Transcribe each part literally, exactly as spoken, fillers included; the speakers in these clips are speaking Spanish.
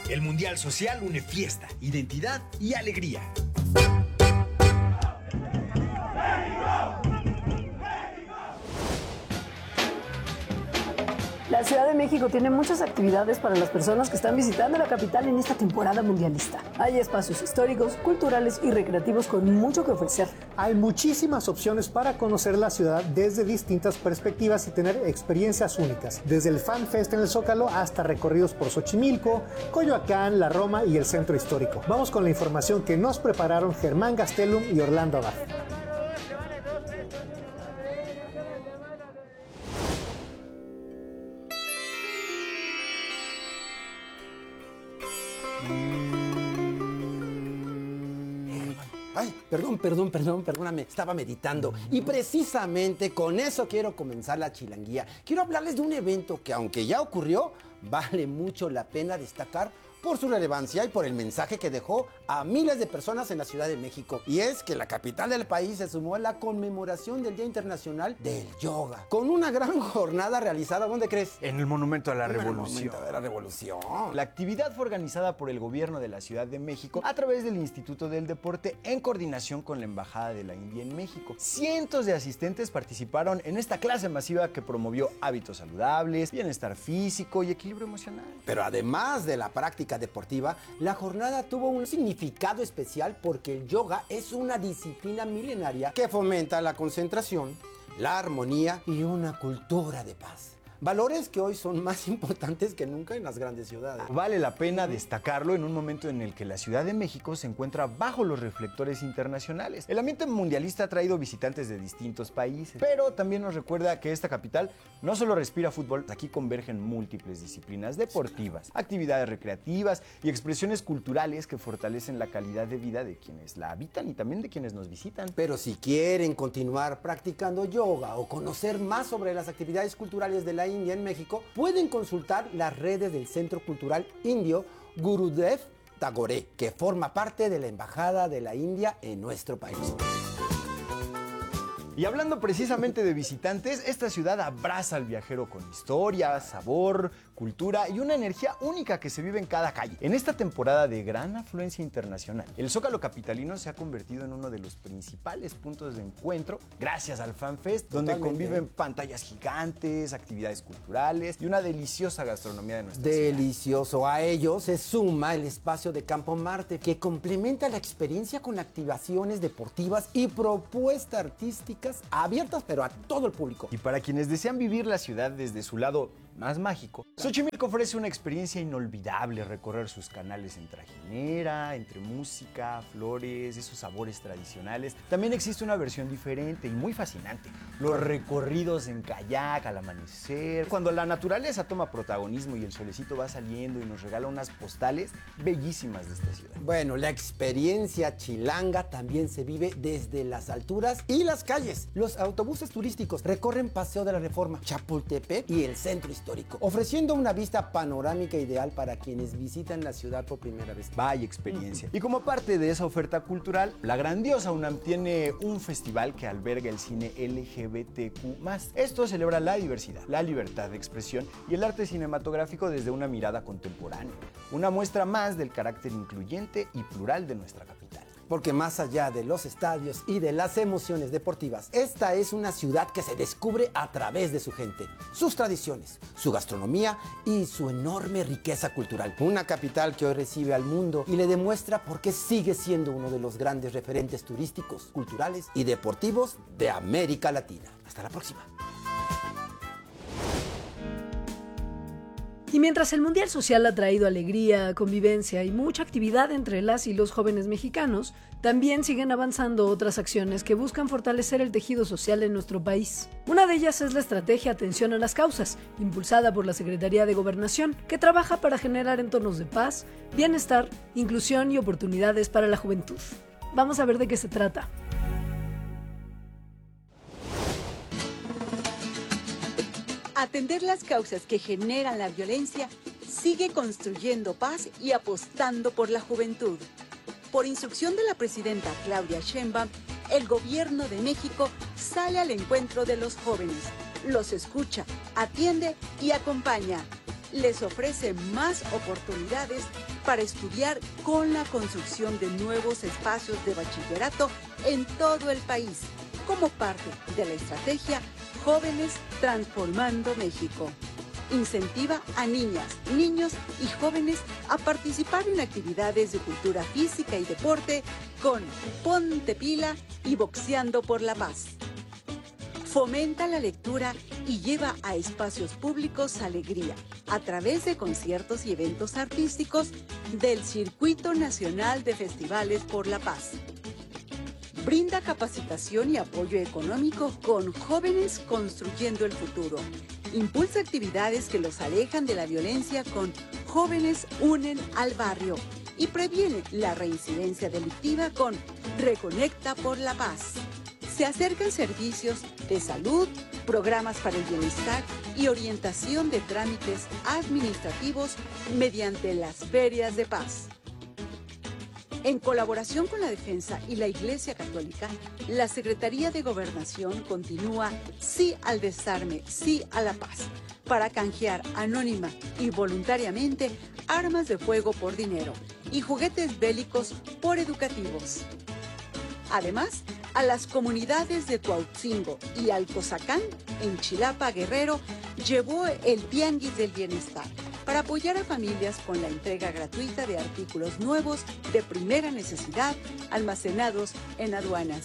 El Mundial Social une fiesta, identidad y alegría. La Ciudad de México tiene muchas actividades para las personas que están visitando la capital en esta temporada mundialista. Hay espacios históricos, culturales y recreativos con mucho que ofrecer. Hay muchísimas opciones para conocer la ciudad desde distintas perspectivas y tener experiencias únicas. Desde el Fan Fest en el Zócalo hasta recorridos por Xochimilco, Coyoacán, la Roma y el Centro Histórico. Vamos con la información que nos prepararon Germán Gastelum y Orlando Abad. Ay, perdón, perdón, perdón, perdóname, estaba meditando. Y precisamente con eso quiero comenzar la chilanguía. Quiero hablarles de un evento que, aunque ya ocurrió, vale mucho la pena destacar por su relevancia y por el mensaje que dejó a miles de personas en la Ciudad de México. Y es que la capital del país se sumó a la conmemoración del Día Internacional del Yoga, con una gran jornada realizada, ¿dónde crees? En el Monumento a la En el Revolución. Monumento de la Revolución. La actividad fue organizada por el gobierno de la Ciudad de México a través del Instituto del Deporte en coordinación con la Embajada de la India en México. Cientos de asistentes participaron en esta clase masiva que promovió hábitos saludables, bienestar físico y equilibrio emocional. Pero además de la práctica deportiva, la jornada tuvo un significado especial porque el yoga es una disciplina milenaria que fomenta la concentración, la armonía y una cultura de paz. Valores que hoy son más importantes que nunca en las grandes ciudades. Vale la pena destacarlo en un momento en el que la Ciudad de México se encuentra bajo los reflectores internacionales. El ambiente mundialista ha traído visitantes de distintos países, pero también nos recuerda que esta capital no solo respira fútbol, aquí convergen múltiples disciplinas deportivas, actividades recreativas y expresiones culturales que fortalecen la calidad de vida de quienes la habitan y también de quienes nos visitan. Pero si quieren continuar practicando yoga o conocer más sobre las actividades culturales de la India en México, pueden consultar las redes del Centro Cultural Indio Gurudev Tagore, que forma parte de la Embajada de la India en nuestro país. Y hablando precisamente de visitantes, esta ciudad abraza al viajero con historia, sabor, cultura y una energía única que se vive en cada calle. En esta temporada de gran afluencia internacional, el Zócalo capitalino se ha convertido en uno de los principales puntos de encuentro gracias al Fan Fest, donde Totalmente. conviven pantallas gigantes, actividades culturales y una deliciosa gastronomía de nuestra Delicioso. Ciudad. A ello se suma el espacio de Campo Marte, que complementa la experiencia con activaciones deportivas y propuestas artísticas abiertas, pero a todo el público. Y para quienes desean vivir la ciudad desde su lado más mágico, Xochimilco ofrece una experiencia inolvidable: recorrer sus canales en trajinera, entre música, flores, esos sabores tradicionales. También existe una versión diferente y muy fascinante: los recorridos en kayak al amanecer, cuando la naturaleza toma protagonismo y el solecito va saliendo y nos regala unas postales bellísimas de esta ciudad. Bueno, la experiencia chilanga también se vive desde las alturas y las calles. Los autobuses turísticos recorren Paseo de la Reforma, Chapultepec y el Centro Histórico, ofreciendo una vista panorámica ideal para quienes visitan la ciudad por primera vez. Vaya experiencia. Y como parte de esa oferta cultural, la grandiosa UNAM tiene un festival que alberga el cine L G B T Q más. Esto celebra la diversidad, la libertad de expresión y el arte cinematográfico desde una mirada contemporánea. Una muestra más del carácter incluyente y plural de nuestra capital. Porque más allá de los estadios y de las emociones deportivas, esta es una ciudad que se descubre a través de su gente, sus tradiciones, su gastronomía y su enorme riqueza cultural. Una capital que hoy recibe al mundo y le demuestra por qué sigue siendo uno de los grandes referentes turísticos, culturales y deportivos de América Latina. Hasta la próxima. Y mientras el Mundial Social ha traído alegría, convivencia y mucha actividad entre las y los jóvenes mexicanos, también siguen avanzando otras acciones que buscan fortalecer el tejido social en nuestro país. Una de ellas es la estrategia Atención a las Causas, impulsada por la Secretaría de Gobernación, que trabaja para generar entornos de paz, bienestar, inclusión y oportunidades para la juventud. Vamos a ver de qué se trata. Atender las causas que generan la violencia sigue construyendo paz y apostando por la juventud. Por instrucción de la presidenta Claudia Sheinbaum, el Gobierno de México sale al encuentro de los jóvenes, los escucha, atiende y acompaña. les ofrece más oportunidades para estudiar con la construcción de nuevos espacios de bachillerato en todo el país, como parte de la estrategia Jóvenes Transformando México. Incentiva a niñas, niños y jóvenes a participar en actividades de cultura física y deporte con Ponte Pila y Boxeando por la Paz. Fomenta la lectura y lleva a espacios públicos alegría a través de conciertos y eventos artísticos del Circuito Nacional de Festivales por la Paz. Brinda capacitación y apoyo económico con Jóvenes Construyendo el Futuro. Impulsa actividades que los alejan de la violencia con Jóvenes Unen al Barrio y previene la reincidencia delictiva con Reconecta por la Paz. Se acercan servicios de salud, programas para el bienestar y orientación de trámites administrativos mediante las ferias de paz. En colaboración con la Defensa y la Iglesia Católica, la Secretaría de Gobernación continúa Sí al Desarme, Sí a la Paz, para canjear anónima y voluntariamente armas de fuego por dinero y juguetes bélicos por educativos. Además, a las comunidades de Tuautzingo y Alcozacán, en Chilapa, Guerrero, llevó el Tianguis del Bienestar para apoyar a familias con la entrega gratuita de artículos nuevos de primera necesidad almacenados en aduanas.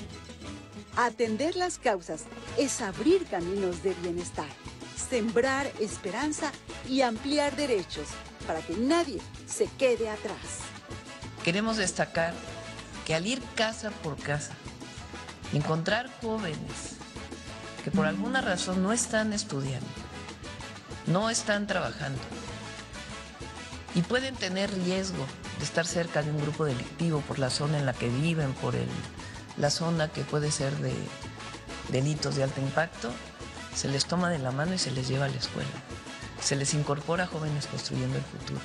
Atender las causas es abrir caminos de bienestar, sembrar esperanza y ampliar derechos para que nadie se quede atrás. Queremos destacar que al ir casa por casa, encontrar jóvenes que por alguna razón no están estudiando, no están trabajando y pueden tener riesgo de estar cerca de un grupo delictivo por la zona en la que viven, por el, la zona que puede ser de delitos de alto impacto, se les toma de la mano y se les lleva a la escuela. Se les incorpora a Jóvenes Construyendo el Futuro.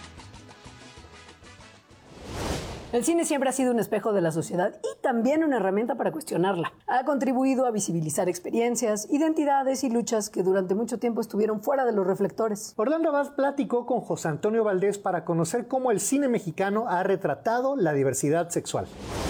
El cine siempre ha sido un espejo de la sociedad y también una herramienta para cuestionarla. Ha contribuido a visibilizar experiencias, identidades y luchas que durante mucho tiempo estuvieron fuera de los reflectores. Orlando Abad platicó con José Antonio Valdés para conocer cómo el cine mexicano ha retratado la diversidad sexual.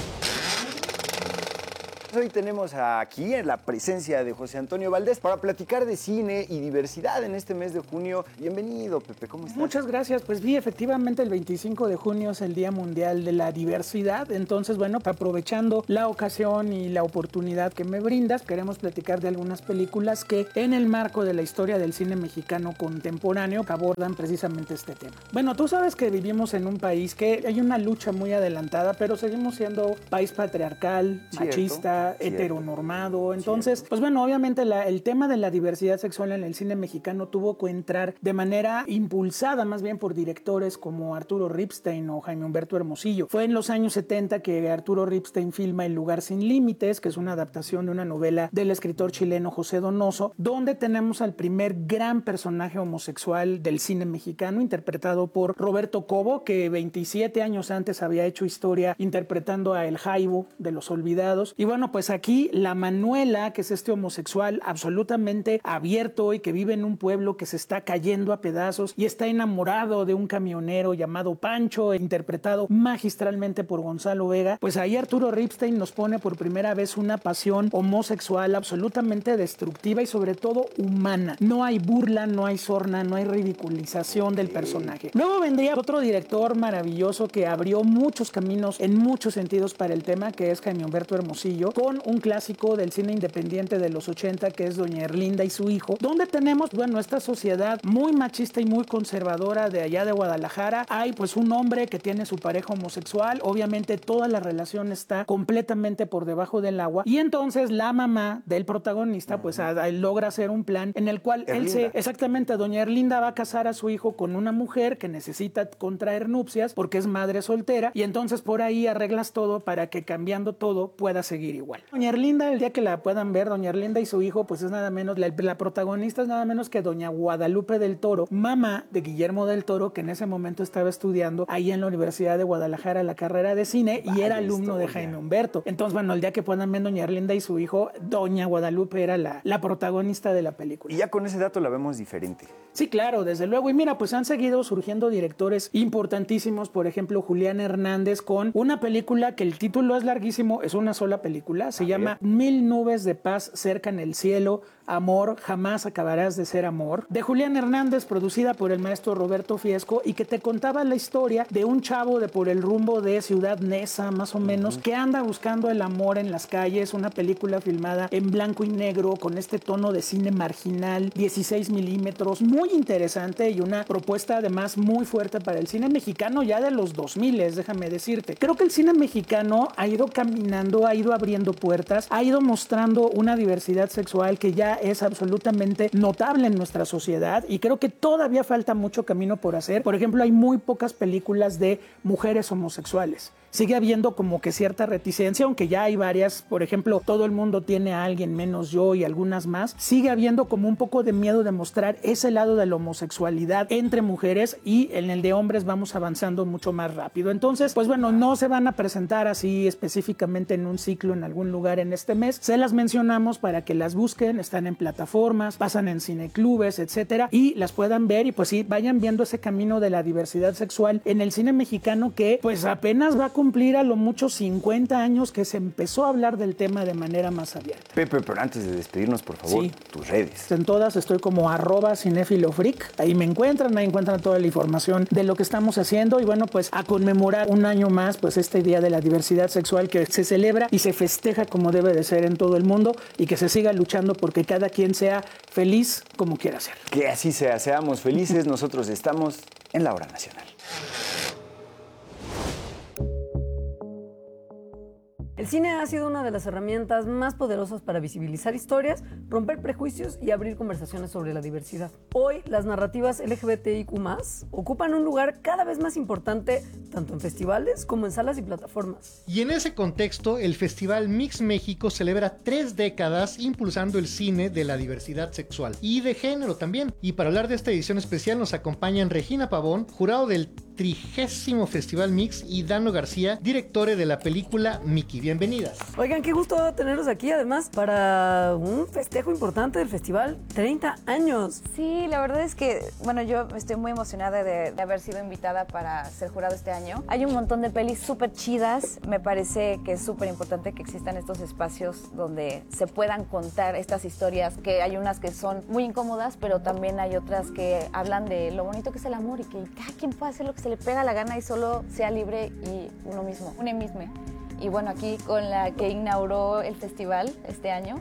Hoy tenemos aquí en la presencia de José Antonio Valdés para platicar de cine y diversidad en este mes de junio. Bienvenido, Pepe, ¿cómo estás? Muchas gracias. Pues sí, efectivamente el veinticinco de junio es el Día Mundial de la Diversidad. Entonces, bueno, aprovechando la ocasión y la oportunidad que me brindas, queremos platicar de algunas películas que en el marco de la historia del cine mexicano contemporáneo abordan precisamente este tema. Bueno, tú sabes que vivimos en un país que hay una lucha muy adelantada, pero seguimos siendo país patriarcal, Cierto. machista, heteronormado. Entonces, Cierto. pues bueno, obviamente la, el tema de la diversidad sexual en el cine mexicano tuvo que entrar de manera impulsada más bien por directores como Arturo Ripstein o Jaime Humberto Hermosillo. Fue en los años setenta que Arturo Ripstein filma El Lugar Sin Límites, que es una adaptación de una novela del escritor chileno José Donoso, donde tenemos al primer gran personaje homosexual del cine mexicano, interpretado por Roberto Cobo, que veintisiete años antes había hecho historia interpretando a El Jaibo de Los Olvidados. Y bueno, pues aquí la Manuela, que es este homosexual absolutamente abierto y que vive en un pueblo que se está cayendo a pedazos y está enamorado de un camionero llamado Pancho, interpretado magistralmente por Gonzalo Vega, pues ahí Arturo Ripstein nos pone por primera vez una pasión homosexual absolutamente destructiva y sobre todo humana. No hay burla, no hay sorna, no hay ridiculización del personaje. Luego vendría otro director maravilloso que abrió muchos caminos en muchos sentidos para el tema, que es Jaime Humberto Hermosillo, con un clásico del cine independiente de los ochenta, que es Doña Erlinda y su hijo, donde tenemos, bueno, esta sociedad muy machista y muy conservadora de allá de Guadalajara. Hay pues un hombre que tiene su pareja homosexual, obviamente toda la relación está completamente por debajo del agua, y entonces la mamá del protagonista pues a, a, logra hacer un plan en el cual Erlinda. él se, exactamente, Doña Erlinda va a casar a su hijo con una mujer que necesita contraer nupcias porque es madre soltera, y entonces por ahí arreglas todo para que cambiando todo pueda seguir igual. igual. Doña Erlinda, el día que la puedan ver, Doña Erlinda y su hijo, pues es nada menos, la, la protagonista es nada menos que Doña Guadalupe del Toro, mamá de Guillermo del Toro, que en ese momento estaba estudiando ahí en la Universidad de Guadalajara la carrera de cine y Vaya era alumno historia. de Jaime Humberto. Entonces, bueno, el día que puedan ver Doña Erlinda y su hijo, Doña Guadalupe era la, la protagonista de la película. Y ya con ese dato la vemos diferente. Sí, claro, desde luego. Y mira, pues han seguido surgiendo directores importantísimos, por ejemplo, Julián Hernández con una película que el título es larguísimo, es una sola película, se llama Mil nubes de paz cerca en el cielo, amor, jamás acabarás de ser amor, de Julián Hernández, producida por el maestro Roberto Fiesco y que te contaba la historia de un chavo de por el rumbo de Ciudad Neza, más o menos, uh-huh. que anda buscando el amor en las calles, una película filmada en blanco y negro con este tono de cine marginal, dieciséis milímetros, muy interesante y una propuesta además muy fuerte para el cine mexicano ya de los dos mil, déjame decirte. Creo que el cine mexicano ha ido caminando, ha ido abriendo puertas, ha ido mostrando una diversidad sexual que ya es absolutamente notable en nuestra sociedad y creo que todavía falta mucho camino por hacer. Por ejemplo, hay muy pocas películas de mujeres homosexuales. Sigue habiendo como que cierta reticencia, aunque ya hay varias, por ejemplo, Todo el mundo tiene a alguien menos yo y algunas más. Sigue habiendo como un poco de miedo de mostrar ese lado de la homosexualidad entre mujeres y en el de hombres vamos avanzando mucho más rápido. Entonces, pues bueno, no se van a presentar así específicamente en un ciclo en algún lugar en este mes. Se las mencionamos para que las busquen, están en plataformas, pasan en cineclubes, etcétera, y las puedan ver y pues sí, vayan viendo ese camino de la diversidad sexual en el cine mexicano que pues apenas va a cumplir a lo mucho cincuenta años que se empezó a hablar del tema de manera más abierta. Pepe, pero antes de despedirnos, por favor, sí. tus redes. En todas estoy como arroba cinefilofreak, ahí me encuentran, ahí encuentran toda la información de lo que estamos haciendo y bueno, pues a conmemorar un año más pues este Día de la Diversidad Sexual que se celebra y se festeja como debe de ser en todo el mundo y que se siga luchando porque cada quien sea feliz como quiera ser. Que así sea, seamos felices, nosotros estamos en la Hora Nacional. El cine ha sido una de las herramientas más poderosas para visibilizar historias, romper prejuicios y abrir conversaciones sobre la diversidad. Hoy, las narrativas L G B T I Q más, ocupan un lugar cada vez más importante tanto en festivales como en salas y plataformas. Y en ese contexto, el Festival Mix México celebra tres décadas impulsando el cine de la diversidad sexual y de género también. Y para hablar de esta edición especial nos acompañan Regina Pavón, jurado del trigésimo Festival Mix, y Dano García, directores de la película Mickey. Bienvenidas. Oigan, qué gusto tenerlos aquí, además, para un festejo importante del festival, treinta años. Sí, la verdad es que, bueno, yo estoy muy emocionada de, de haber sido invitada para ser jurado este año. Hay un montón de pelis súper chidas, me parece que es súper importante que existan estos espacios donde se puedan contar estas historias, que hay unas que son muy incómodas, pero también hay otras que hablan de lo bonito que es el amor y que cada quien puede hacer lo que se le pega la gana y solo sea libre y uno mismo, uno mismo. Y bueno, aquí con la que inauguró el festival este año.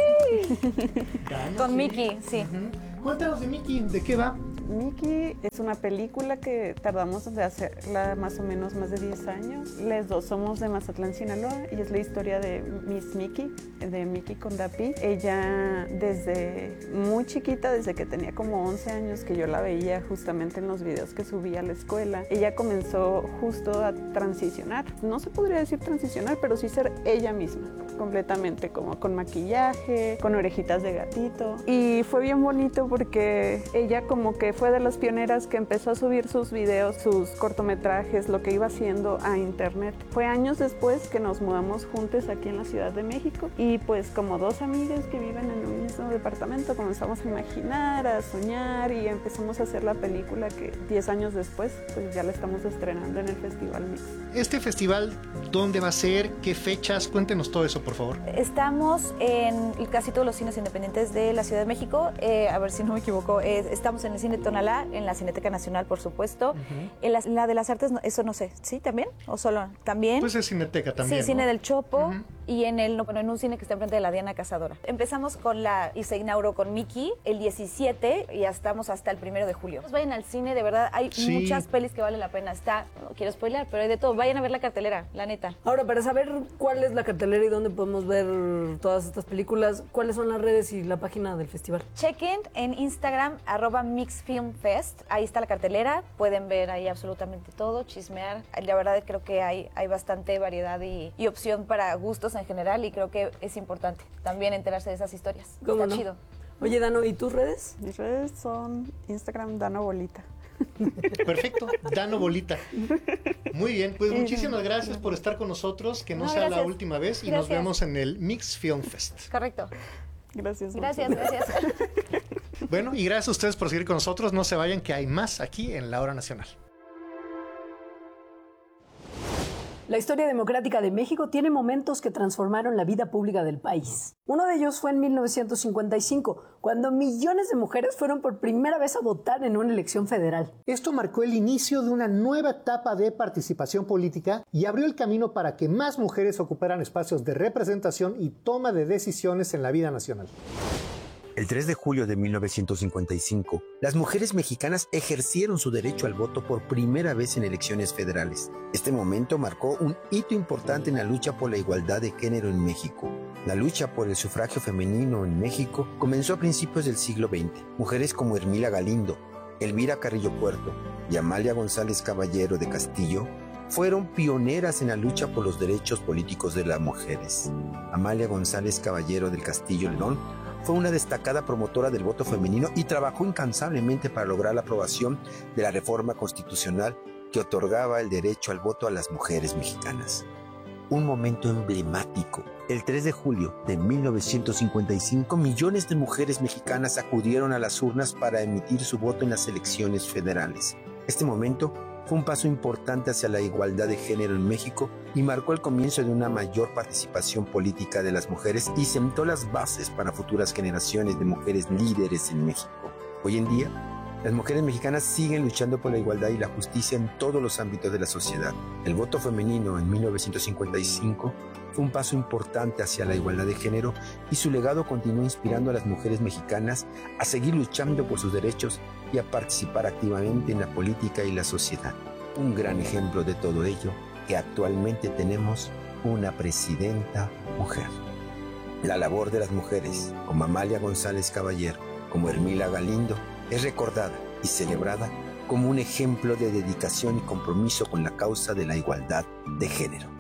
Con Mickey, sí. Uh-huh. Cuéntanos de Mickey, ¿de qué va? Mickey es una película que tardamos de hacerla más o menos más de diez años. Las dos somos de Mazatlán, Sinaloa, y es la historia de Miss Mickey, de Mickey Kondapi. Ella desde muy chiquita, desde que tenía como once años, que yo la veía justamente en los videos que subía a la escuela, ella comenzó justo a transicionar. No se podría decir transicionar, pero sí ser ella misma, completamente, como con maquillaje, con orejitas de gatito. Y fue bien bonito porque ella como que fue de las pioneras que empezó a subir sus videos, sus cortometrajes, lo que iba haciendo a internet. Fue años después que nos mudamos juntos aquí en la Ciudad de México y pues como dos amigas que viven en un mismo departamento comenzamos a imaginar, a soñar y empezamos a hacer la película que diez años después pues ya la estamos estrenando en el Festival Mix. Este festival, ¿dónde va a ser? ¿Qué fechas? Cuéntenos todo eso, por favor. Estamos en casi todos los cines independientes de la Ciudad de México, eh, a ver si no me equivoco, eh, estamos en el Cine Tonalá, en la Cineteca Nacional, por supuesto. Uh-huh. En la, la de las Artes, eso no sé, ¿sí? ¿También? ¿O solo? ¿También? Pues es Cineteca también, Sí, Cine ¿no? del Chopo, uh-huh. y en el bueno, en un cine que está enfrente de la Diana Cazadora. Empezamos con la, y se inauguró con Mickey el diecisiete, y ya estamos hasta el primero de julio. Vayan al cine, de verdad, hay sí. muchas pelis que vale la pena. Está, no quiero spoilear, pero hay de todo. Vayan a ver la cartelera, la neta. Ahora, para saber cuál es la cartelera y dónde podemos ver todas estas películas, ¿cuáles son las redes y la página del festival? Chequen en Instagram, arroba MixFilmFest. Ahí está la cartelera, pueden ver ahí absolutamente todo, chismear. La verdad creo que hay, hay bastante variedad y, y opción para gustos en general y creo que es importante también enterarse de esas historias. ¿Cómo Está no? chido. Oye, Dano, ¿y tus redes? Mis redes son Instagram Dano Bolita. Perfecto, Dano Bolita. Muy bien, pues muchísimas gracias por estar con nosotros, que no, No, sea gracias. la última vez y Gracias. nos vemos en el Mix Film Fest. Correcto. Gracias. Gracias, muchas gracias. Bueno, y gracias a ustedes por seguir con nosotros. No se vayan, que hay más aquí en La Hora Nacional. La historia democrática de México tiene momentos que transformaron la vida pública del país. Uno de ellos fue en mil novecientos cincuenta y cinco, cuando millones de mujeres fueron por primera vez a votar en una elección federal. Esto marcó el inicio de una nueva etapa de participación política y abrió el camino para que más mujeres ocuparan espacios de representación y toma de decisiones en la vida nacional. El tres de julio de mil novecientos cincuenta y cinco, las mujeres mexicanas ejercieron su derecho al voto por primera vez en elecciones federales. Este momento marcó un hito importante en la lucha por la igualdad de género en México. La lucha por el sufragio femenino en México comenzó a principios del siglo veinte. Mujeres como Hermila Galindo, Elvira Carrillo Puerto y Amalia González Caballero de Castillo fueron pioneras en la lucha por los derechos políticos de las mujeres. Amalia González Caballero del Castillo León fue una destacada promotora del voto femenino y trabajó incansablemente para lograr la aprobación de la reforma constitucional que otorgaba el derecho al voto a las mujeres mexicanas. Un momento emblemático. El tres de julio de mil novecientos cincuenta y cinco, millones de mujeres mexicanas acudieron a las urnas para emitir su voto en las elecciones federales. Este momento fue un paso importante hacia la igualdad de género en México y marcó el comienzo de una mayor participación política de las mujeres y sentó las bases para futuras generaciones de mujeres líderes en México. Hoy en día, las mujeres mexicanas siguen luchando por la igualdad y la justicia en todos los ámbitos de la sociedad. El voto femenino en mil novecientos cincuenta y cinco fue un paso importante hacia la igualdad de género y su legado continúa inspirando a las mujeres mexicanas a seguir luchando por sus derechos y a participar activamente en la política y la sociedad. Un gran ejemplo de todo ello, que actualmente tenemos una presidenta mujer. La labor de las mujeres, como Amalia González Caballero, como Hermila Galindo, es recordada y celebrada como un ejemplo de dedicación y compromiso con la causa de la igualdad de género.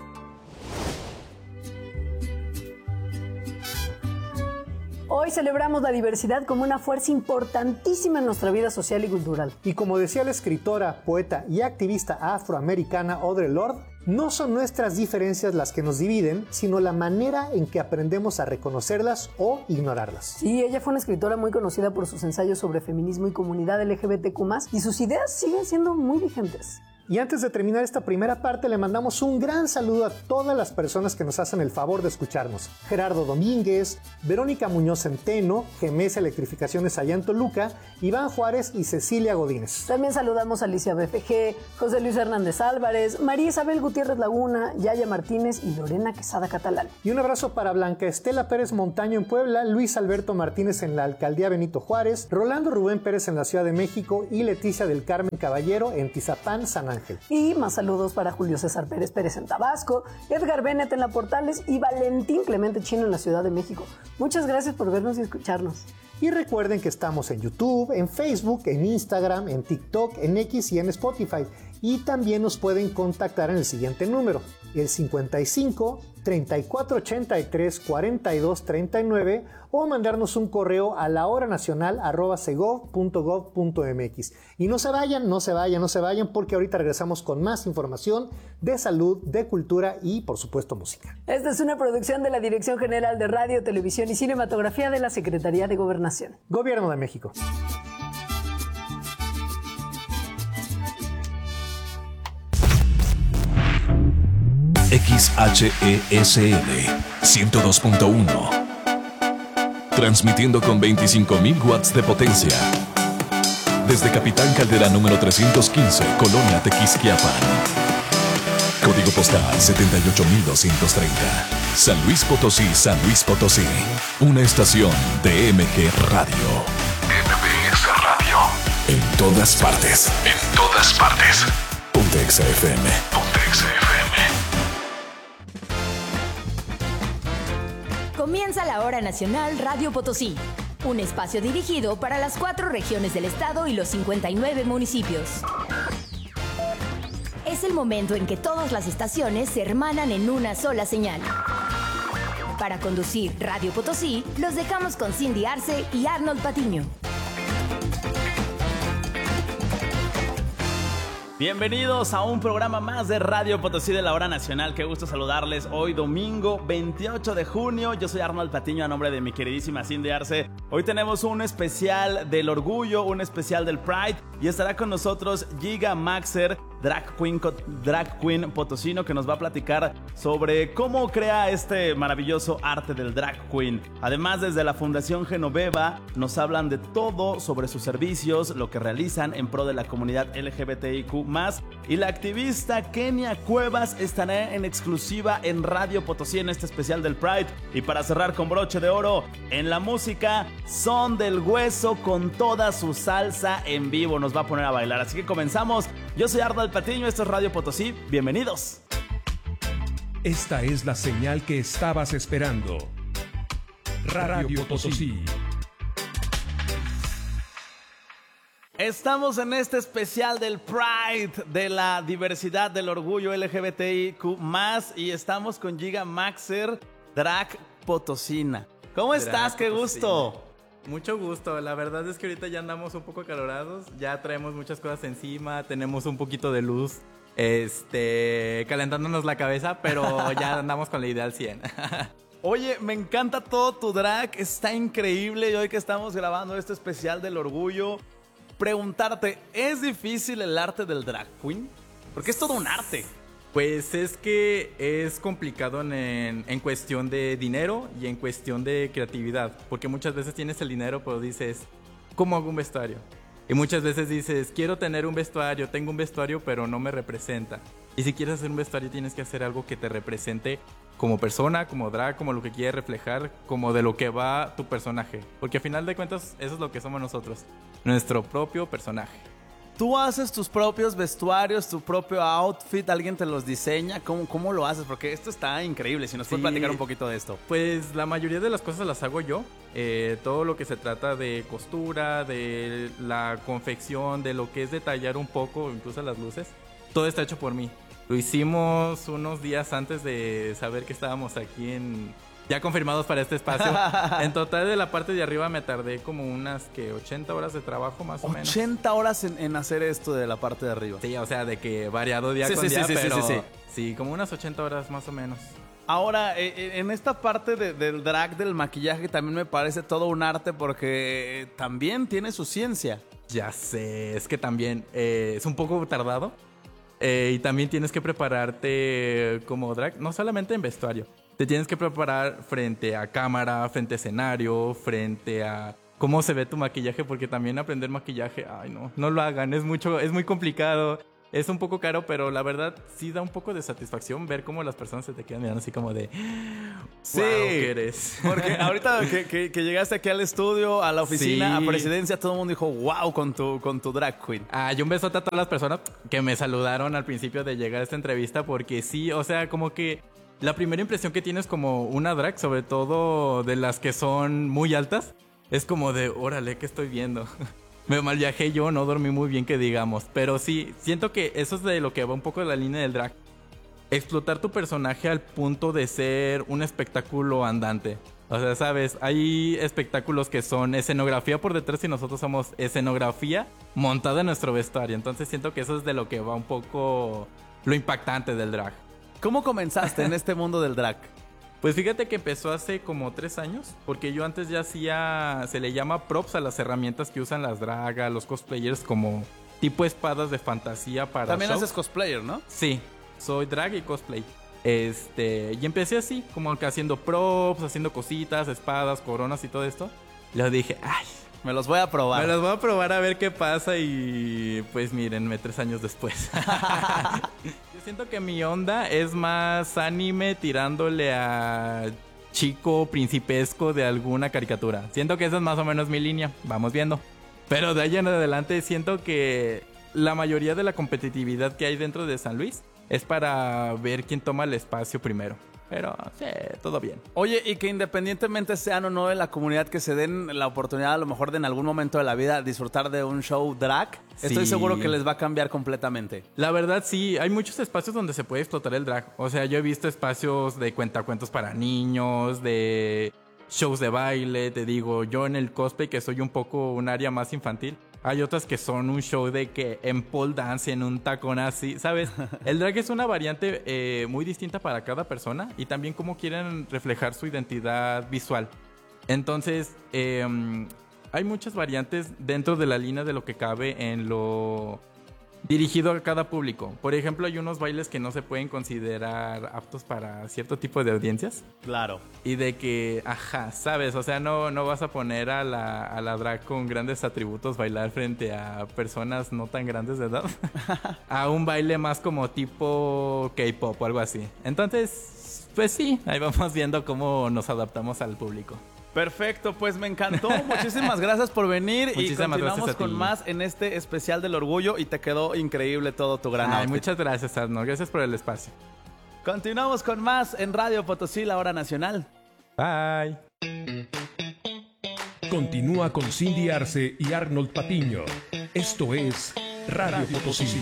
Hoy celebramos la diversidad como una fuerza importantísima en nuestra vida social y cultural. Y como decía la escritora, poeta y activista afroamericana Audre Lorde, no son nuestras diferencias las que nos dividen, sino la manera en que aprendemos a reconocerlas o ignorarlas. Sí, ella fue una escritora muy conocida por sus ensayos sobre feminismo y comunidad L G B T Q más, y sus ideas siguen siendo muy vigentes. Y antes de terminar esta primera parte, le mandamos un gran saludo a todas las personas que nos hacen el favor de escucharnos. Gerardo Domínguez, Verónica Muñoz Centeno, G M S Electrificaciones allá en Toluca, Iván Juárez y Cecilia Godínez. También saludamos a Alicia B F G, José Luis Hernández Álvarez, María Isabel Gutiérrez Laguna, Yaya Martínez y Lorena Quesada Catalán. Y un abrazo para Blanca Estela Pérez Montaño en Puebla, Luis Alberto Martínez en la Alcaldía Benito Juárez, Rolando Rubén Pérez en la Ciudad de México y Leticia del Carmen Caballero en Tizapán, San Ángel. Y más saludos para Julio César Pérez Pérez en Tabasco, Edgar Bennett en La Portales y Valentín Clemente Chino en la Ciudad de México. Muchas gracias por vernos y escucharnos. Y recuerden que estamos en YouTube, en Facebook, en Instagram, en TikTok, en X y en Spotify. Y también nos pueden contactar en el siguiente número, el cincuenta y cinco, treinta y cuatro ochenta y tres, cuarenta y dos treinta y nueve o mandarnos un correo a lahoranacional arroba segov punto gov punto mx. Y no se vayan, no se vayan, no se vayan, porque ahorita regresamos con más información de salud, de cultura y, por supuesto, música. Esta es una producción de la Dirección General de Radio, Televisión y Cinematografía de la Secretaría de Gobernación. Gobierno de México. X H E S L ciento dos punto uno. Transmitiendo con veinticinco mil watts de potencia. Desde Capitán Caldera número trescientos quince, Colonia Tequisquiapan. Código postal setenta y ocho mil doscientos treinta. San Luis Potosí, San Luis Potosí. Una estación de M G Radio. M B S Radio. En todas partes. En todas partes. Pontex F M. Pontex F M. Comienza la Hora Nacional Radio Potosí, un espacio dirigido para las cuatro regiones del estado y los cincuenta y nueve municipios. Es el momento en que todas las estaciones se hermanan en una sola señal. Para conducir Radio Potosí, los dejamos con Cindy Arce y Arnold Patiño. Bienvenidos a un programa más de Radio Potosí de la Hora Nacional. Qué gusto saludarles hoy domingo veintiocho de junio. Yo soy Arnold Patiño a nombre de mi queridísima Cindy Arce. Hoy tenemos un especial del orgullo, un especial del Pride y estará con nosotros Giga Maxer, drag queen, drag queen potosino, que nos va a platicar sobre cómo crea este maravilloso arte del drag queen. Además, desde la Fundación Genoveva nos hablan de todo sobre sus servicios, lo que realizan en pro de la comunidad L G B T I Q más, y la activista Kenia Cuevas estará en exclusiva en Radio Potosí en este especial del Pride. Y para cerrar con broche de oro, en la música, Son del Hueso con toda su salsa en vivo nos va a poner a bailar. Así que comenzamos. Yo soy Arnold Patiño, esto es Radio Potosí. Bienvenidos. Esta es la señal que estabas esperando. Radio Potosí. Estamos en este especial del Pride, de la diversidad, del orgullo L G B T I Q más, y estamos con Giga Maxer, drag potosina. ¿Cómo estás? ¡Qué gusto! Mucho gusto, la verdad es que ahorita ya andamos un poco acalorados, ya traemos muchas cosas encima, tenemos un poquito de luz, este, calentándonos la cabeza, pero ya andamos con la idea al cien. Oye, me encanta todo tu drag, está increíble, y hoy que estamos grabando este especial del orgullo, preguntarte, ¿es difícil el arte del drag queen? Porque es todo un arte. Pues es que es complicado en, en cuestión de dinero y en cuestión de creatividad, porque muchas veces tienes el dinero pero dices, ¿cómo hago un vestuario? Y muchas veces dices, quiero tener un vestuario, tengo un vestuario pero no me representa. Y si quieres hacer un vestuario tienes que hacer algo que te represente como persona, como drag, como lo que quieres reflejar, como de lo que va tu personaje. Porque al final de cuentas eso es lo que somos nosotros, nuestro propio personaje. ¿Tú haces tus propios vestuarios, tu propio outfit? ¿Alguien te los diseña? ¿Cómo, cómo lo haces? Porque esto está increíble. Si nos puedes sí, platicar un poquito de esto. Pues la mayoría de las cosas las hago yo. Eh, todo lo que se trata de costura, de la confección, de lo que es detallar un poco, incluso las luces, todo está hecho por mí. Lo hicimos unos días antes de saber que estábamos aquí en... ya confirmados para este espacio. En total de la parte de arriba me tardé como unas que ochenta horas de trabajo más o menos. ochenta horas en, en hacer esto de la parte de arriba. Sí, o sea, de que variado día sí, con sí, día, sí, pero sí, sí, sí. sí, como unas ochenta horas más o menos. Ahora, eh, en esta parte de, del drag, del maquillaje, también me parece todo un arte porque también tiene su ciencia. Ya sé, es que también eh, es un poco tardado. Eh, y también tienes que prepararte como drag, no solamente en vestuario. Te tienes que preparar frente a cámara, frente a escenario, frente a cómo se ve tu maquillaje, porque también aprender maquillaje, ay no, no lo hagan, es mucho, es muy complicado, es un poco caro, pero la verdad sí da un poco de satisfacción ver cómo las personas se te quedan mirando así como de, sí, wow, ¿qué eres? Porque ahorita que, que, que llegaste aquí al estudio, a la oficina, sí, a Presidencia, todo el mundo dijo, wow, con tu, con tu drag queen. Ah, yo un besote a todas las personas que me saludaron al principio de llegar a esta entrevista, porque sí, o sea, como que la primera impresión que tienes como una drag, sobre todo de las que son muy altas, es como de, órale, ¿qué estoy viendo? Me mal viajé yo, no dormí muy bien que digamos. Pero sí, siento que eso es de lo que va un poco de la línea del drag. Explotar tu personaje al punto de ser un espectáculo andante. O sea, ¿sabes? Hay espectáculos que son escenografía por detrás y nosotros somos escenografía montada en nuestro vestuario. Entonces siento que eso es de lo que va un poco lo impactante del drag. ¿Cómo comenzaste en este mundo del drag? Pues fíjate que empezó hace como tres años, porque yo antes ya hacía, se le llama props a las herramientas que usan las dragas, los cosplayers, como tipo espadas de fantasía para También shows. haces cosplayer, ¿no? Sí, soy drag y cosplay. Este, y empecé así, como que haciendo props, haciendo cositas, espadas, coronas y todo esto. Luego dije, ay, me los voy a probar. Me los voy a probar a ver qué pasa y pues mírenme tres años después. Yo siento que mi onda es más anime tirándole a chico principesco de alguna caricatura. Siento que esa es más o menos mi línea, vamos viendo. Pero de ahí en adelante siento que la mayoría de la competitividad que hay dentro de San Luis es para ver quién toma el espacio primero. Pero sí, todo bien. Oye, y que independientemente sean o no de la comunidad, que se den la oportunidad a lo mejor de en algún momento de la vida disfrutar de un show drag, sí. Estoy seguro que les va a cambiar completamente. La verdad sí, hay muchos espacios donde se puede explotar el drag. O sea, yo he visto espacios de cuentacuentos para niños, de shows de baile, te digo, yo en el cosplay que soy un poco un área más infantil. Hay otras que son un show de que en pole dance, en un tacón así, ¿sabes? El drag es una variante eh, muy distinta para cada persona y también cómo quieren reflejar su identidad visual. Entonces, eh, hay muchas variantes dentro de la línea de lo que cabe en lo dirigido a cada público. Por ejemplo, hay unos bailes que no se pueden considerar aptos para cierto tipo de audiencias. Claro. Y de que, ajá, ¿sabes? O sea, no, no vas a poner a la, a la drag con grandes atributos bailar frente a personas no tan grandes de edad. A un baile más como tipo K-pop o algo así. Entonces, pues sí, ahí vamos viendo cómo nos adaptamos al público. Perfecto, pues me encantó. Muchísimas gracias por venir. Muchísimas y continuamos con más en este especial del orgullo y te quedó increíble todo tu gran Ay, outfit. Muchas gracias, Arnold. Gracias por el espacio. Continuamos con más en Radio Potosí, la hora nacional. Bye. Continúa con Cindy Arce y Arnold Patiño. Esto es Radio Potosí.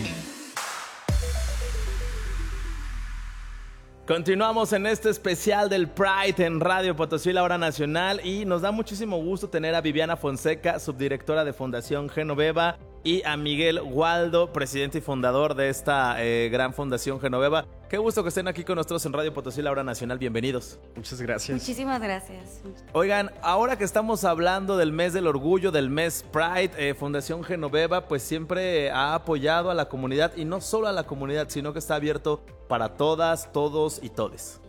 Continuamos en este especial del Pride en Radio Potosí, la hora nacional, y nos da muchísimo gusto tener a Viviana Fonseca, subdirectora de Fundación Genoveva, y a Miguel Waldo, presidente y fundador de esta eh, gran Fundación Genoveva. Qué gusto que estén aquí con nosotros en Radio Potosí, la hora nacional. Bienvenidos. Muchas gracias. Muchísimas gracias. Oigan, ahora que estamos hablando del mes del orgullo, del mes Pride, eh, Fundación Genoveva pues siempre ha apoyado a la comunidad, y no solo a la comunidad, sino que está abierto para todas, todos y todes.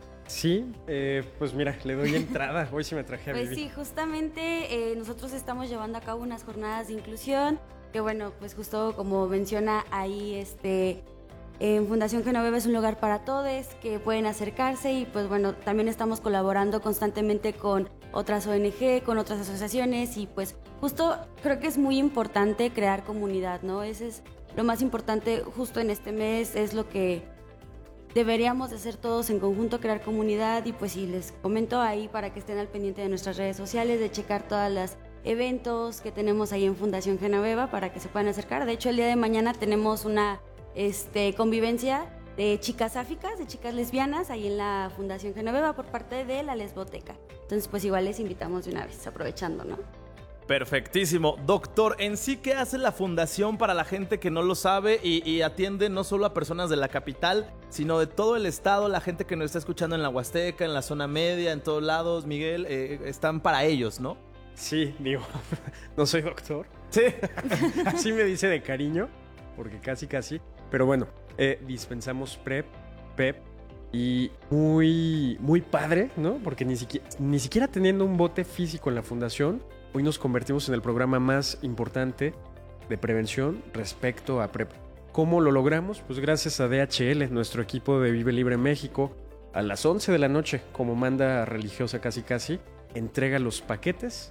Sí, eh, pues mira, le doy entrada. Hoy sí me traje a Pues Vivi. sí, justamente eh, nosotros estamos llevando a cabo unas jornadas de inclusión, que bueno, pues justo como menciona ahí, este, en Fundación Genoveva es un lugar para todos que pueden acercarse, y pues bueno, también estamos colaborando constantemente con otras O N G, con otras asociaciones, y pues justo creo que es muy importante crear comunidad, ¿no? Ese es lo más importante justo en este mes, es lo que deberíamos de hacer todos en conjunto, crear comunidad. Y pues sí, les comento ahí para que estén al pendiente de nuestras redes sociales, de checar todas las eventos que tenemos ahí en Fundación Genoveva para que se puedan acercar. De hecho, el día de mañana tenemos una este, convivencia de chicas sáficas, de chicas lesbianas, ahí en la Fundación Genoveva por parte de la Lesboteca. Entonces, pues igual les invitamos de una vez, aprovechando, ¿no? Perfectísimo. Doctor, en sí, ¿qué hace la fundación para la gente que no lo sabe y, y atiende no solo a personas de la capital, sino de todo el estado? La gente que nos está escuchando en la Huasteca, en la zona media, en todos lados, Miguel, eh, están para ellos, ¿no? Sí, digo, no soy doctor. Sí. Así me dice de cariño, porque casi casi. Pero bueno, eh, dispensamos PrEP, PEP, y muy, muy padre, ¿no? Porque ni siquiera, ni siquiera teniendo un bote físico en la fundación, hoy nos convertimos en el programa más importante de prevención respecto a PrEP. ¿Cómo lo logramos? Pues gracias a D H L, nuestro equipo de Vive Libre México, a las once de la noche, como manda religiosa casi casi, entrega los paquetes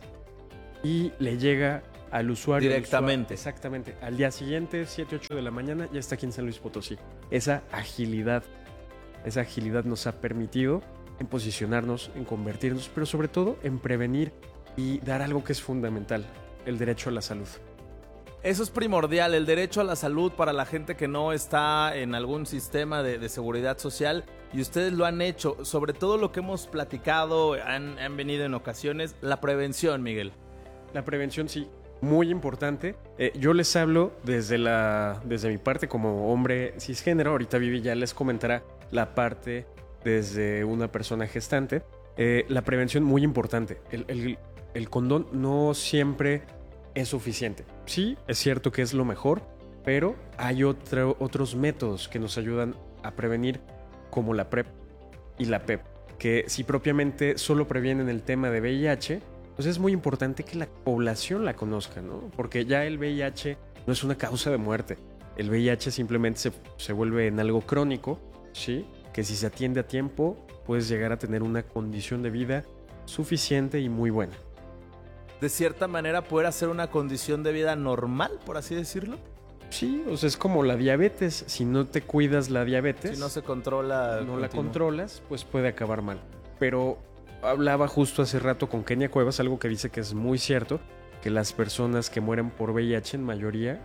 y le llega al usuario. Directamente. Usuario, exactamente. Al día siguiente, siete, ocho de la mañana, ya está aquí en San Luis Potosí. Esa agilidad, esa agilidad nos ha permitido en posicionarnos, en convertirnos, pero sobre todo en prevenir y dar algo que es fundamental, el derecho a la salud. Eso es primordial, el derecho a la salud para la gente que no está en algún sistema de, de seguridad social, y ustedes lo han hecho. Sobre todo lo que hemos platicado, han, han venido en ocasiones, la prevención, Miguel. La prevención, sí, muy importante. Eh, yo les hablo desde, la, desde mi parte como hombre cisgénero. Ahorita Vivi ya les comentará la parte desde una persona gestante. Eh, la prevención, muy importante. El, el, el condón no siempre es suficiente. Sí, es cierto que es lo mejor, pero hay otro, otros métodos que nos ayudan a prevenir, como la PrEP y la PEP, que si propiamente solo previenen el tema de V I H, pues es muy importante que la población la conozca, ¿no? Porque ya el V I H no es una causa de muerte. El V I H simplemente se, se vuelve en algo crónico, ¿sí? Que si se atiende a tiempo, puedes llegar a tener una condición de vida suficiente y muy buena. De cierta manera, poder hacer una condición de vida normal, por así decirlo. Sí, o sea, es como la diabetes. Si no te cuidas la diabetes, si no se controla, no la continúa. controlas, pues puede acabar mal. Pero hablaba justo hace rato con Kenia Cuevas, algo que dice que es muy cierto, que las personas que mueren por V I H en mayoría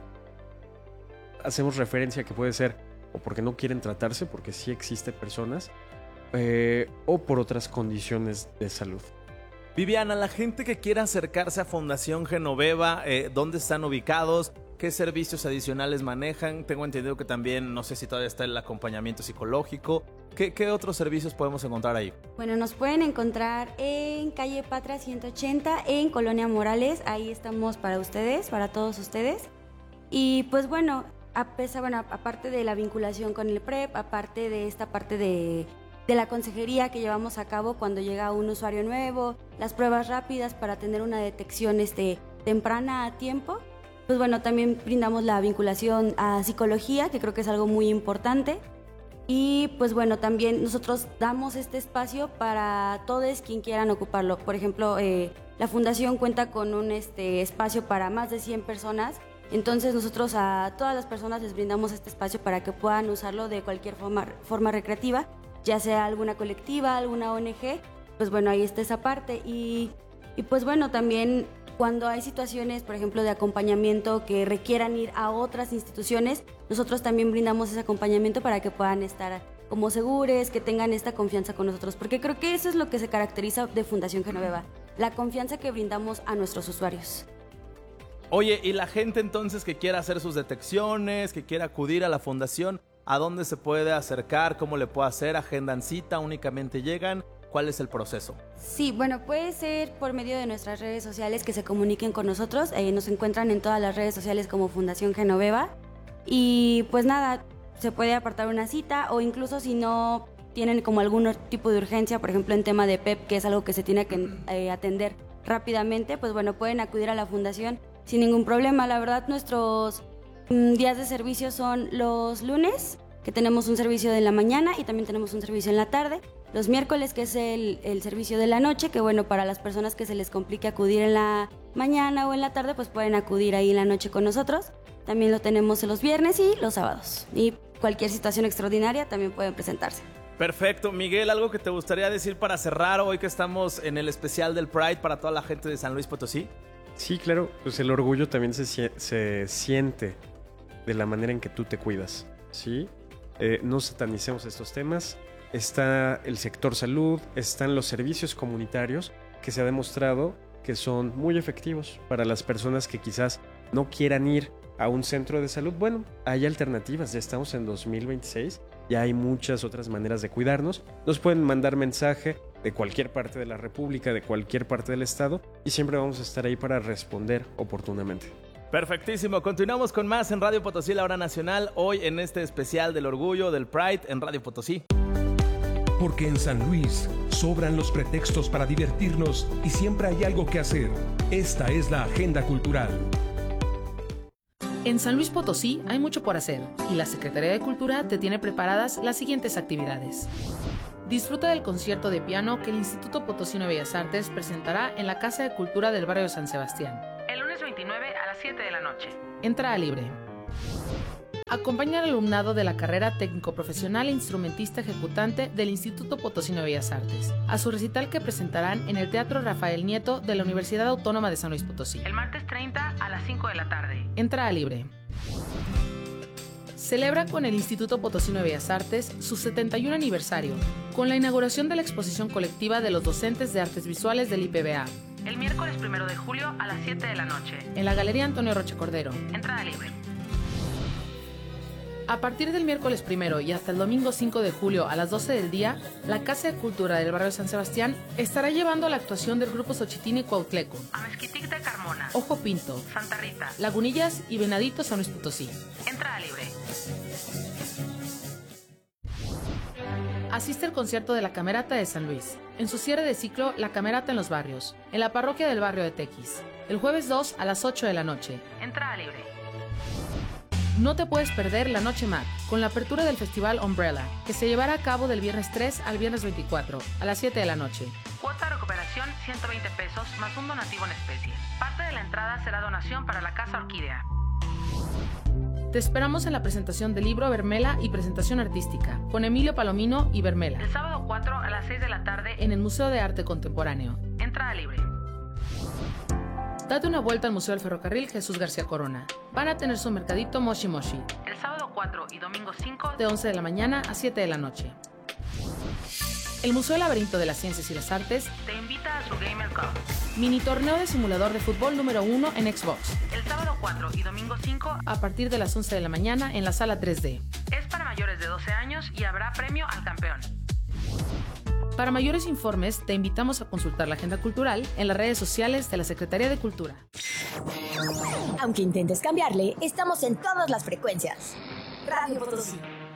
hacemos referencia a que puede ser o porque no quieren tratarse, porque sí existe personas, eh, o por otras condiciones de salud. Viviana, la gente que quiera acercarse a Fundación Genoveva, eh, ¿dónde están ubicados? ¿Qué servicios adicionales manejan? Tengo entendido que también, no sé si todavía está el acompañamiento psicológico. ¿Qué, qué otros servicios podemos encontrar ahí? Bueno, nos pueden encontrar en calle Patra ciento ochenta, en Colonia Morales. Ahí estamos para ustedes, para todos ustedes. Y pues bueno, a pesar, bueno, aparte de la vinculación con el P R E P, aparte de esta parte de, de la consejería que llevamos a cabo cuando llega un usuario nuevo, las pruebas rápidas para tener una detección este, temprana a tiempo, pues bueno, también brindamos la vinculación a psicología, que creo que es algo muy importante. Y pues bueno, también nosotros damos este espacio para todos quien quieran ocuparlo. Por ejemplo, eh, la fundación cuenta con un este, espacio para más de cien personas. Entonces nosotros a todas las personas les brindamos este espacio para que puedan usarlo de cualquier forma, forma recreativa, ya sea alguna colectiva, alguna O N G, pues bueno, ahí está esa parte. Y, y pues bueno, también cuando hay situaciones, por ejemplo, de acompañamiento que requieran ir a otras instituciones, nosotros también brindamos ese acompañamiento para que puedan estar como seguros, que tengan esta confianza con nosotros, porque creo que eso es lo que se caracteriza de Fundación Genoveva, la confianza que brindamos a nuestros usuarios. Oye, y la gente entonces que quiera hacer sus detecciones, que quiera acudir a la fundación, ¿a dónde se puede acercar? ¿Cómo le puede hacer? ¿Agendan cita? ¿Únicamente llegan? ¿Cuál es el proceso? Sí, bueno, puede ser por medio de nuestras redes sociales que se comuniquen con nosotros. Eh, nos encuentran en todas las redes sociales como Fundación Genoveva. Y pues nada, se puede apartar una cita, o incluso si no tienen como algún tipo de urgencia, por ejemplo en tema de P E P, que es algo que se tiene que eh, atender rápidamente, pues bueno, pueden acudir a la fundación sin ningún problema. La verdad, nuestros mm, días de servicio son los lunes, que tenemos un servicio de la mañana y también tenemos un servicio en la tarde. Los miércoles, que es el, el servicio de la noche, que bueno, para las personas que se les complique acudir en la mañana o en la tarde, pues pueden acudir ahí en la noche con nosotros. También lo tenemos los viernes y los sábados. Y cualquier situación extraordinaria también pueden presentarse. Perfecto. Miguel, ¿algo que te gustaría decir para cerrar hoy que estamos en el especial del Pride para toda la gente de San Luis Potosí? Sí, claro, pues el orgullo también se, se siente de la manera en que tú te cuidas, ¿sí? Eh, no satanicemos estos temas. Está el sector salud, están los servicios comunitarios que se ha demostrado que son muy efectivos para las personas que quizás no quieran ir a un centro de salud. Bueno, hay alternativas, ya estamos en dos mil veintiséis, ya hay muchas otras maneras de cuidarnos. Nos pueden mandar mensaje de cualquier parte de la República, de cualquier parte del estado, y siempre vamos a estar ahí para responder oportunamente. Perfectísimo, continuamos con más en Radio Potosí, la hora nacional, hoy en este especial del orgullo del Pride en Radio Potosí. Porque en San Luis sobran los pretextos para divertirnos y siempre hay algo que hacer. Esta es la agenda cultural. En San Luis Potosí hay mucho por hacer y la Secretaría de Cultura te tiene preparadas las siguientes actividades. Disfruta del concierto de piano que el Instituto Potosino de Bellas Artes presentará en la Casa de Cultura del barrio San Sebastián. El lunes veintinueve a las siete de la noche. Entrada libre. Acompaña al alumnado de la carrera técnico profesional e instrumentista ejecutante del Instituto Potosino de Bellas Artes a su recital que presentarán en el Teatro Rafael Nieto de la Universidad Autónoma de San Luis Potosí. El martes treinta a las cinco de la tarde. Entrada libre. Celebra con el Instituto Potosino de Bellas Artes su setenta y un aniversario con la inauguración de la exposición colectiva de los docentes de artes visuales del I P B A. El miércoles primero de julio a las siete de la noche. En la Galería Antonio Rocha Cordero. Entrada libre. A partir del miércoles primero y hasta el domingo cinco de julio a las doce del día, la Casa de Cultura del barrio San Sebastián estará llevando la actuación del grupo Xochitini y Cuautleco, Amezquitic de Carmona, Ojo Pinto, Santa Rita, Lagunillas y Venadito San Luis Potosí. Entrada libre. Asiste al concierto de la Camerata de San Luis, en su cierre de ciclo La Camerata en los Barrios, en la parroquia del barrio de Tequis, el jueves dos a las ocho de la noche. Entrada libre. No te puedes perder la Noche Mac, con la apertura del Festival Umbrella, que se llevará a cabo del viernes tres al viernes veinticuatro, a las siete de la noche. Cuota de recuperación ciento veinte pesos más un donativo en especie. Parte de la entrada será donación para la Casa Orquídea. Te esperamos en la presentación del libro Vermela y presentación artística con Emilio Palomino y Vermela. El sábado cuatro a las seis de la tarde en el Museo de Arte Contemporáneo. Entrada libre. Date una vuelta al Museo del Ferrocarril Jesús García Corona. Van a tener su mercadito Moshi Moshi. El sábado cuatro y domingo cinco de once de la mañana a siete de la noche. El Museo Laberinto de las Ciencias y las Artes te invita a su Gamer Cup, mini torneo de simulador de fútbol número uno en Xbox. El sábado cuatro y domingo cinco a partir de las once de la mañana en la sala tres D. Es para mayores de doce años y habrá premio al campeón. Para mayores informes, te invitamos a consultar la agenda cultural en las redes sociales de la Secretaría de Cultura. Aunque intentes cambiarle, estamos en todas las frecuencias. Radio Potosí.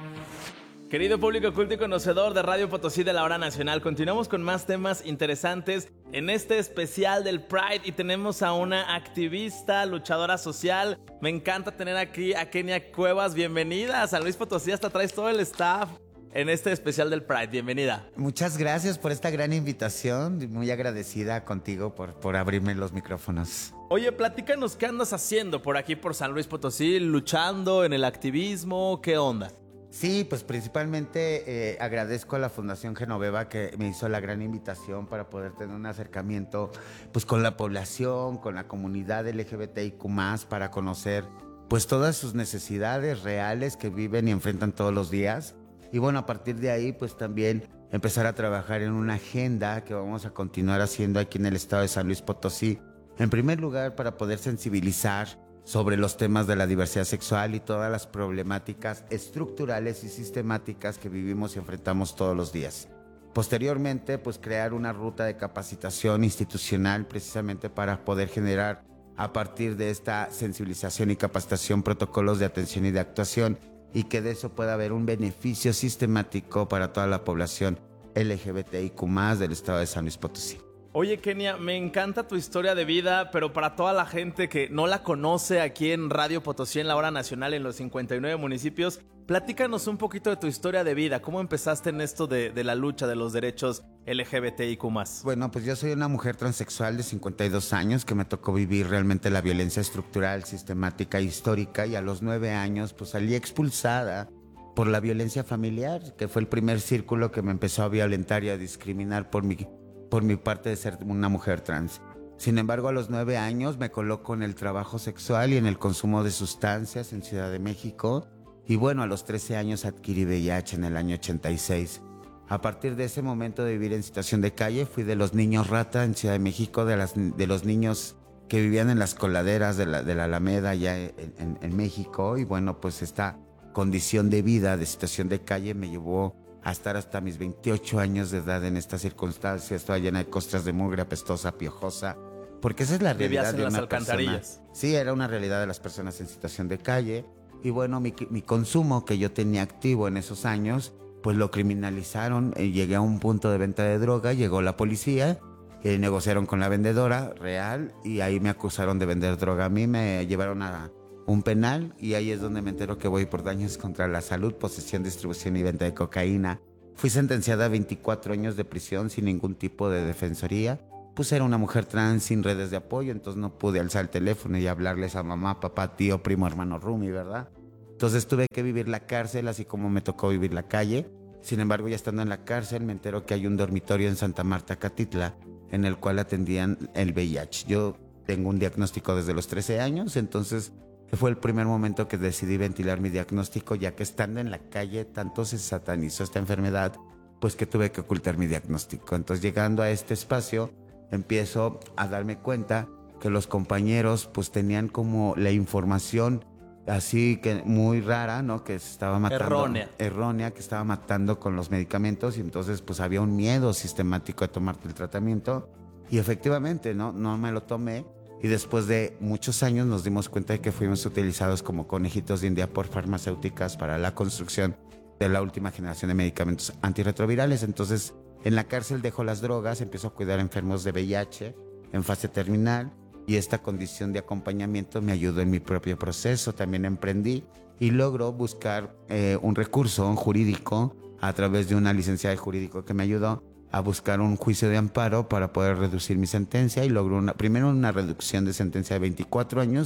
Querido público culto y conocedor de Radio Potosí de la Hora Nacional, continuamos con más temas interesantes en este especial del Pride y tenemos a una activista, luchadora social. Me encanta tener aquí a Kenia Cuevas. Bienvenida a San Luis Potosí, hasta traes todo el staff en este especial del Pride. Bienvenida. Muchas gracias por esta gran invitación. Muy agradecida contigo por, por abrirme los micrófonos. Oye, platícanos qué andas haciendo por aquí por San Luis Potosí, luchando en el activismo, ¿qué onda? Sí, pues principalmente eh, agradezco a la Fundación Genoveva que me hizo la gran invitación para poder tener un acercamiento pues con la población, con la comunidad L G B T I Q más, para conocer pues todas sus necesidades reales que viven y enfrentan todos los días. Y bueno, a partir de ahí pues también empezar a trabajar en una agenda que vamos a continuar haciendo aquí en el estado de San Luis Potosí. En primer lugar, para poder sensibilizar sobre los temas de la diversidad sexual y todas las problemáticas estructurales y sistemáticas que vivimos y enfrentamos todos los días. Posteriormente, pues crear una ruta de capacitación institucional precisamente para poder generar a partir de esta sensibilización y capacitación protocolos de atención y de actuación, y que de eso pueda haber un beneficio sistemático para toda la población L G B T I Q más del estado de San Luis Potosí. Oye, Kenia, me encanta tu historia de vida, pero para toda la gente que no la conoce aquí en Radio Potosí, en la Hora Nacional, en los cincuenta y nueve municipios, platícanos un poquito de tu historia de vida. ¿Cómo empezaste en esto de, de la lucha de los derechos L G B T I Q más? Bueno, pues yo soy una mujer transexual de cincuenta y dos años que me tocó vivir realmente la violencia estructural, sistemática e histórica, y a los nueve años pues salí expulsada por la violencia familiar, que fue el primer círculo que me empezó a violentar y a discriminar por mi... por mi parte de ser una mujer trans. Sin embargo, a los nueve años me coloco en el trabajo sexual y en el consumo de sustancias en Ciudad de México. Y bueno, a los trece años adquirí V I H en el año ochenta y seis. A partir de ese momento de vivir en situación de calle, fui de los niños rata en Ciudad de México, de, las, de los niños que vivían en las coladeras de la, de la Alameda allá en, en, en México. Y bueno, pues esta condición de vida, de situación de calle, me llevó a estar hasta mis veintiocho años de edad en estas circunstancias, toda llena de costras de mugre, apestosa, piojosa, porque esa es la realidad de una persona. Sí, era una realidad de las personas en situación de calle. Y bueno, mi, mi consumo que yo tenía activo en esos años, pues lo criminalizaron. Eh, llegué a un punto de venta de droga, llegó la policía, eh, negociaron con la vendedora real y ahí me acusaron de vender droga. A mí me llevaron a un penal y ahí es donde me entero que voy por daños contra la salud, posesión, distribución y venta de cocaína. Fui sentenciada a veinticuatro años de prisión sin ningún tipo de defensoría. Pues era una mujer trans sin redes de apoyo, entonces no pude alzar el teléfono y hablarles a mamá, papá, tío, primo, hermano, roomie, ¿verdad? Entonces tuve que vivir la cárcel, así como me tocó vivir la calle. Sin embargo, ya estando en la cárcel, me entero que hay un dormitorio en Santa Marta, Catitla, en el cual atendían el V I H. Yo tengo un diagnóstico desde los trece años, entonces fue el primer momento que decidí ventilar mi diagnóstico, ya que estando en la calle tanto se satanizó esta enfermedad, pues que tuve que ocultar mi diagnóstico. Entonces, llegando a este espacio, empiezo a darme cuenta que los compañeros pues tenían como la información así que muy rara, ¿no? Que se estaba matando. Errónea. Errónea, que estaba matando con los medicamentos, y entonces pues había un miedo sistemático de tomarte el tratamiento. Y efectivamente, ¿no? No me lo tomé. Y después de muchos años nos dimos cuenta de que fuimos utilizados como conejitos de India por farmacéuticas para la construcción de la última generación de medicamentos antirretrovirales. Entonces, en la cárcel dejo las drogas, empiezo a cuidar enfermos de V I H en fase terminal, y esta condición de acompañamiento me ayudó en mi propio proceso. También emprendí y logro buscar eh, un recurso jurídico a través de una licenciada de jurídico que me ayudó a buscar un juicio de amparo para poder reducir mi sentencia, y logró una, primero una reducción de sentencia de veinticuatro años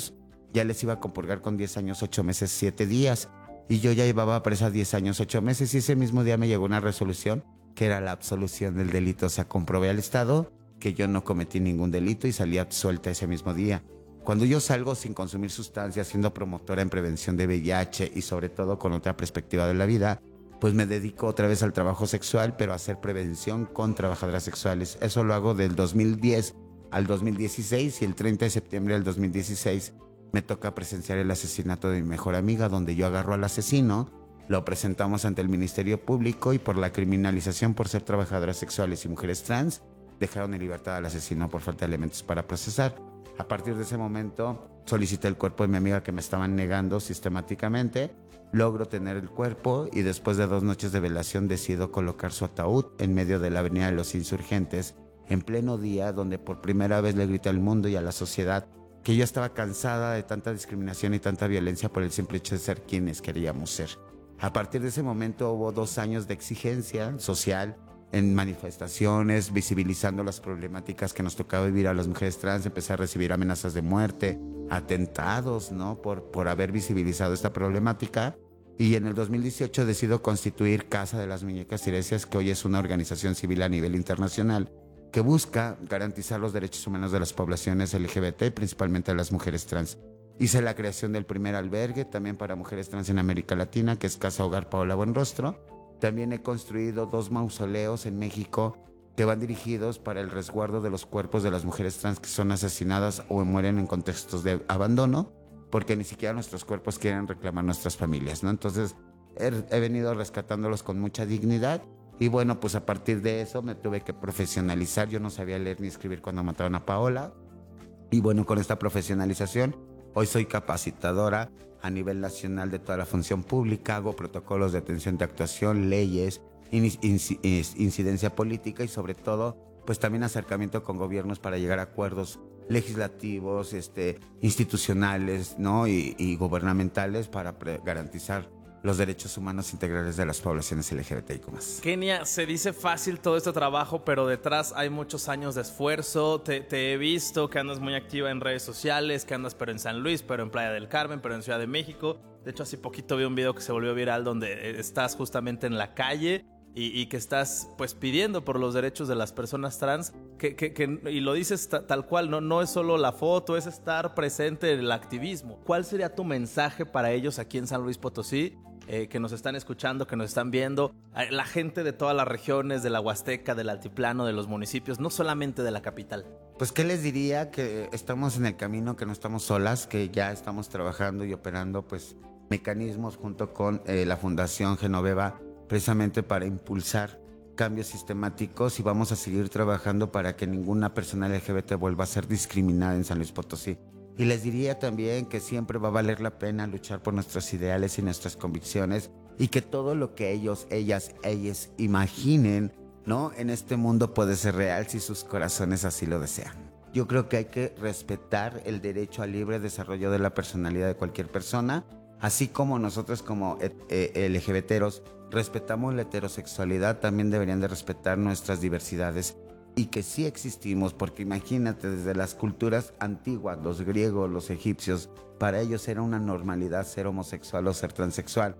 ya les iba a compurgar con diez años, ocho meses, siete días. Y yo ya llevaba presa diez años, ocho meses y ese mismo día me llegó una resolución que era la absolución del delito. O sea, comprobé al Estado que yo no cometí ningún delito y salí absuelta ese mismo día. Cuando yo salgo sin consumir sustancias, siendo promotora en prevención de V I H y sobre todo con otra perspectiva de la vida, pues me dedico otra vez al trabajo sexual, pero a hacer prevención con trabajadoras sexuales. Eso lo hago del dos mil diez al dos mil dieciséis y el treinta de septiembre del dos mil dieciséis me toca presenciar el asesinato de mi mejor amiga, donde yo agarro al asesino, lo presentamos ante el Ministerio Público y por la criminalización por ser trabajadoras sexuales y mujeres trans, dejaron en libertad al asesino por falta de elementos para procesar. A partir de ese momento solicité el cuerpo de mi amiga que me estaban negando sistemáticamente, logro tener el cuerpo y después de dos noches de velación decido colocar su ataúd en medio de la Avenida de los Insurgentes, en pleno día, donde por primera vez le grité al mundo y a la sociedad que yo estaba cansada de tanta discriminación y tanta violencia por el simple hecho de ser quienes queríamos ser. A partir de ese momento hubo dos años de exigencia social en manifestaciones, visibilizando las problemáticas que nos tocaba vivir a las mujeres trans. Empecé a recibir amenazas de muerte, atentados, ¿no? Por, por haber visibilizado esta problemática. Y en el dos mil dieciocho decido constituir Casa de las Muñecas Tiresias, que hoy es una organización civil a nivel internacional que busca garantizar los derechos humanos de las poblaciones L G B T, principalmente de las mujeres trans. Hice la creación del primer albergue también para mujeres trans en América Latina, que es Casa Hogar Paola Buenrostro. También he construido dos mausoleos en México que van dirigidos para el resguardo de los cuerpos de las mujeres trans que son asesinadas o mueren en contextos de abandono, porque ni siquiera nuestros cuerpos quieren reclamar nuestras familias, ¿no? Entonces he, he venido rescatándolos con mucha dignidad. Y bueno, pues a partir de eso me tuve que profesionalizar. Yo no sabía leer ni escribir cuando mataron a Paola. Y bueno, con esta profesionalización, hoy soy capacitadora a nivel nacional de toda la función pública. Hago protocolos de atención de actuación, leyes, incidencia política y sobre todo, pues también acercamiento con gobiernos para llegar a acuerdos legislativos, este, institucionales, ¿no? y, y gubernamentales para garantizar los derechos humanos integrales de las poblaciones L G B T I Q más. Kenia, se dice fácil todo este trabajo, pero detrás hay muchos años de esfuerzo. Te, te he visto que andas muy activa en redes sociales, que andas pero en San Luis, pero en Playa del Carmen, pero en Ciudad de México. De hecho, hace poquito vi un video que se volvió viral donde estás justamente en la calle y, y que estás pues pidiendo por los derechos de las personas trans, que, que, que, y lo dices t- tal cual, no, no es solo la foto, es estar presente en el activismo. ¿Cuál sería tu mensaje para ellos aquí en San Luis Potosí? Eh, que nos están escuchando, que nos están viendo, eh, la gente de todas las regiones, de la Huasteca, del Altiplano, de los municipios, no solamente de la capital. Pues qué les diría, que estamos en el camino, que no estamos solas, que ya estamos trabajando y operando pues mecanismos junto con eh, la Fundación Genoveva, precisamente para impulsar cambios sistemáticos y vamos a seguir trabajando para que ninguna persona L G B T vuelva a ser discriminada en San Luis Potosí. Y les diría también que siempre va a valer la pena luchar por nuestros ideales y nuestras convicciones y que todo lo que ellos, ellas, ellas imaginen, ¿no? en este mundo puede ser real si sus corazones así lo desean. Yo creo que hay que respetar el derecho al libre desarrollo de la personalidad de cualquier persona, así como nosotros como LGBTeros respetamos la heterosexualidad, también deberían de respetar nuestras diversidades. Y que sí existimos, porque imagínate, desde las culturas antiguas, los griegos, los egipcios, para ellos era una normalidad ser homosexual o ser transexual.